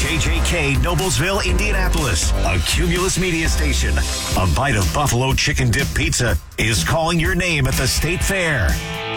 KJK, Noblesville, Indianapolis, a Cumulus media station. A bite of Buffalo chicken dip pizza is calling your name at the State Fair.